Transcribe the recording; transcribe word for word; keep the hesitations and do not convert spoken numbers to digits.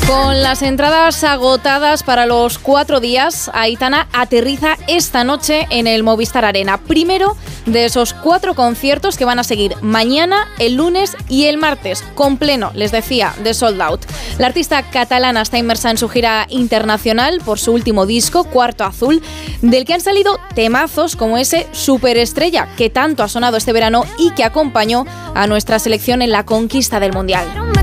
Con las entradas agotadas para los cuatro días, Aitana aterriza esta noche en el Movistar Arena. Primero de esos cuatro conciertos que van a seguir mañana, el lunes y el martes, con pleno, les decía, de sold out. La artista catalana está inmersa en su gira internacional por su último disco, Cuarto Azul, del que han salido temazos como ese Superestrella, que tanto ha sonado este verano y que acompañó a nuestra selección en la conquista del Mundial.